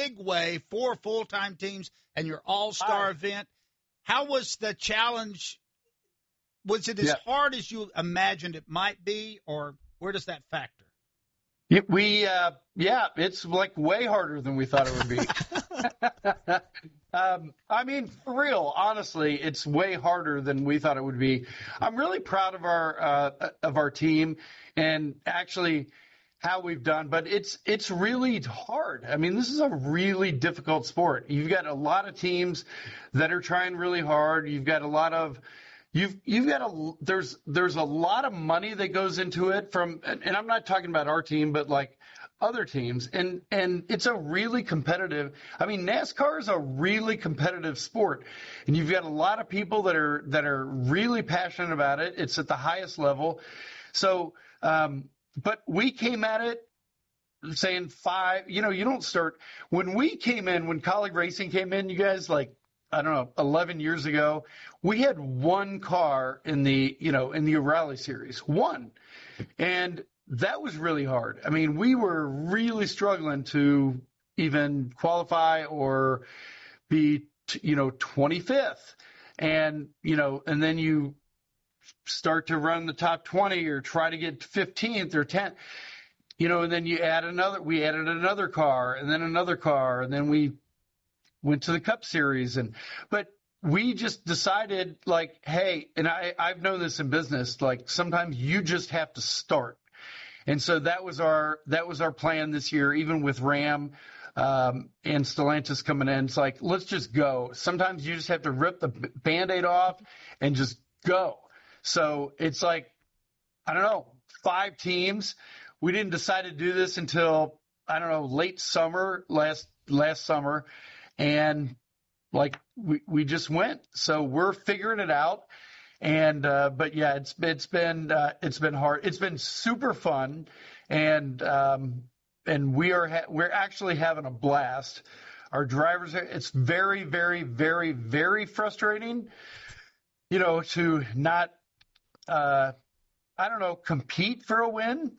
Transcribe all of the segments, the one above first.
big way, 4 full-time teams and your all-star event. How was the challenge? Was it as hard as you imagined it might be, or where does that factor? It's like way harder than we thought it would be. I mean, for real, honestly, it's way harder than we thought it would be. I'm really proud of our team and actually how we've done, but it's really hard. I mean, this is a really difficult sport. You've got a lot of teams that are trying really hard. You've got a lot of there's a lot of money that goes into it and I'm not talking about our team, but like other teams, and it's a really competitive. I mean, NASCAR is a really competitive sport, and you've got a lot of people that are really passionate about it. It's at the highest level. So, but we came at it saying 5. You don't start when we came in, when Colleague Racing came in. You guys, like, I don't know, 11 years ago, we had one car in the O'Reilly series, one, and that was really hard. I mean, we were really struggling to even qualify or be, 25th. And, and then you start to run the top 20 or try to get 15th or 10th, and then we added another car and then another car. And then we went to the Cup Series. But we just decided, like, hey, and I've known this in business, like sometimes you just have to start. And so that was our plan this year, even with Ram and Stellantis coming in. It's like, let's just go. Sometimes you just have to rip the Band-Aid off and just go. So it's like, I don't know, 5 teams. We didn't decide to do this until, I don't know, late summer, last summer. And like we just went. So we're figuring it out. And but yeah, it's been hard. It's been super fun, and we're actually having a blast. Our drivers, it's very, very, very, very frustrating, to not compete for a win.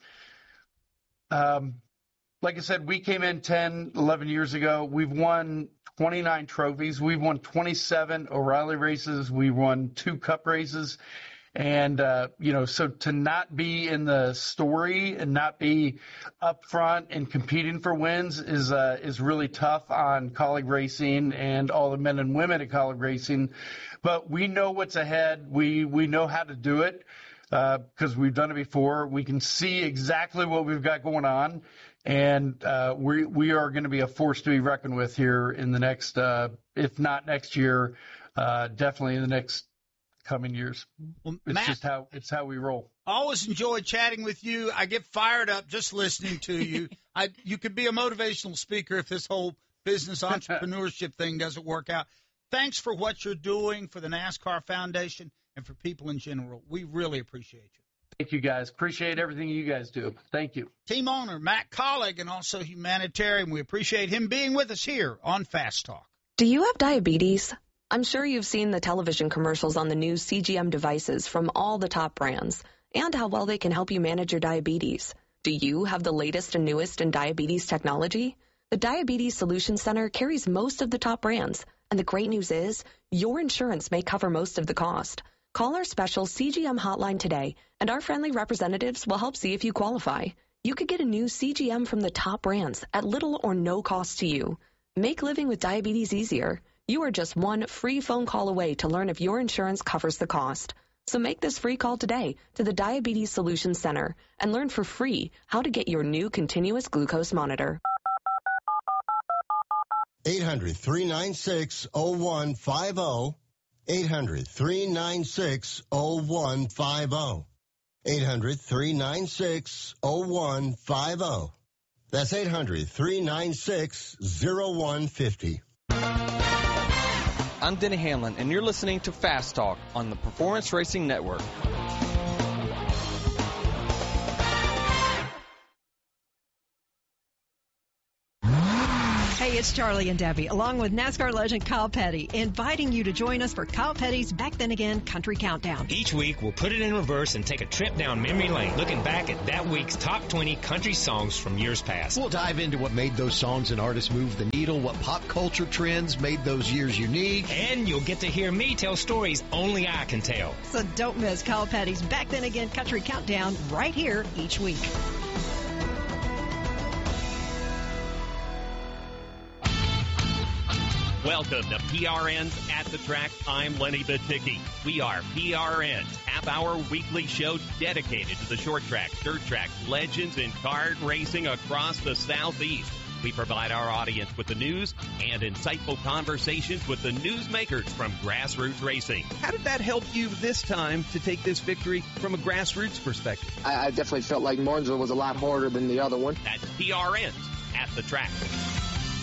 Like I said, we came in 10, 11 years ago. We've won 29 trophies. We've won 27 O'Reilly races. We won 2 Cup races. And, so to not be in the story and not be up front and competing for wins is really tough on Colleague Racing and all the men and women at Colleague Racing. But we know what's ahead. We know how to do it because we've done it before. We can see exactly what we've got going on. And we are going to be a force to be reckoned with here in the next, if not next year, definitely in the next coming years. Well, it's Matt, just how we roll. I always enjoy chatting with you. I get fired up just listening to you. You could be a motivational speaker if this whole business entrepreneurship thing doesn't work out. Thanks for what you're doing for the NASCAR Foundation and for people in general. We really appreciate you. Thank you, guys. Appreciate everything you guys do. Thank you. Team owner Matt Colleague, and also humanitarian. We appreciate him being with us here on Fast Talk. Do you have diabetes? I'm sure you've seen the television commercials on the new CGM devices from all the top brands and how well they can help you manage your diabetes. Do you have the latest and newest in diabetes technology? The Diabetes Solutions Center carries most of the top brands, and the great news is your insurance may cover most of the cost. Call our special CGM hotline today, and our friendly representatives will help see if you qualify. You could get a new CGM from the top brands at little or no cost to you. Make living with diabetes easier. You are just one free phone call away to learn if your insurance covers the cost. So make this free call today to the Diabetes Solutions Center and learn for free how to get your new continuous glucose monitor. 800-396-0150. 800-396-0150. 800-396-0150. That's 800-396-0150. I'm Denny Hamlin, and you're listening to Fast Talk on the Performance Racing Network. Hey, it's Charlie and Debbie, along with NASCAR legend Kyle Petty, inviting you to join us for Kyle Petty's Back Then Again Country Countdown. Each week, we'll put it in reverse and take a trip down memory lane, looking back at that week's top 20 country songs from years past. We'll dive into what made those songs and artists move the needle, what pop culture trends made those years unique. And you'll get to hear me tell stories only I can tell. So don't miss Kyle Petty's Back Then Again Country Countdown right here each week. Welcome to PRN's At the Track. I'm Lenny Baticki. We are PRN's half-hour weekly show dedicated to the short track, dirt track, legends, and kart racing across the Southeast. We provide our audience with the news and insightful conversations with the newsmakers from grassroots racing. How did that help you this time to take this victory from a grassroots perspective? I definitely felt like Martinsville was a lot harder than the other one. That's PRN's At the Track.